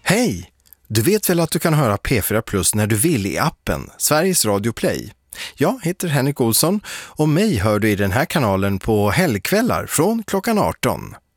Hej! Du vet väl att du kan höra P4 Plus när du vill i appen Sveriges Radio Play? Jag heter Henrik Olsson och mig hör du i den här kanalen på helgkvällar från klockan 18.